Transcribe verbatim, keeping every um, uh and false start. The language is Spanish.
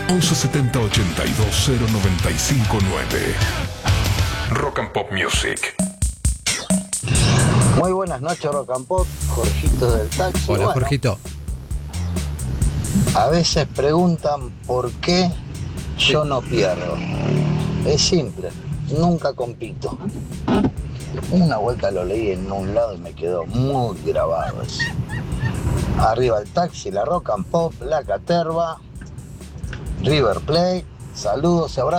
once setenta ochenta y dos cero noventa y cinco nueve. Rock and Pop Music. Muy buenas noches, Rock and Pop. Jorgito del taxi. Hola, Bueno, Jorgito. a veces preguntan por qué yo no pierdo. Es simple, nunca compito. Una vuelta lo leí en un lado y me quedó muy grabado eso. Arriba el taxi, la Rock and Pop, la Caterva, River Plate. Saludos y abrazos.